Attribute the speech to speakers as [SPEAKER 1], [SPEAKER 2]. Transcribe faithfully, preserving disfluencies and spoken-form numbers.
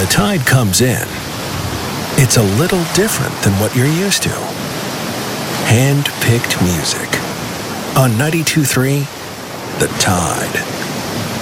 [SPEAKER 1] the Tide comes in, it's a little different than what you're used to. Hand-picked music. On ninety-two point three, The Tide.